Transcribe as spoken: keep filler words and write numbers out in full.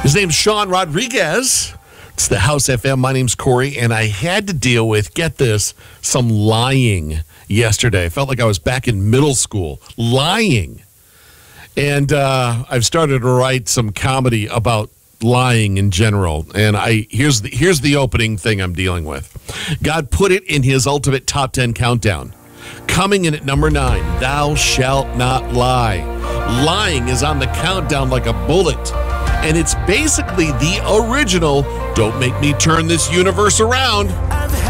His name's Sean Rodriguez. It's the House F M. My name's Corey, and I had to deal with, get this, some lying yesterday. I felt like I was back in middle school. Lying. And uh, I've started to write some comedy about lying in general. And I here's the, here's the opening thing I'm dealing with. God put it in his ultimate top ten countdown. Coming in at number nine, thou shalt not lie. Lying is on the countdown like a bullet. And it's basically the original, don't make me turn this universe around.